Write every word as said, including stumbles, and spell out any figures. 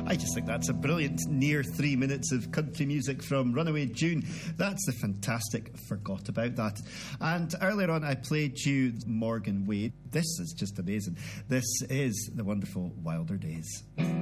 I just think that's a brilliant near three minutes of country music from Runaway June. That's the fantastic Forgot About That. And earlier on I played you Morgan Wade. This is just amazing. This is the wonderful Wilder Days.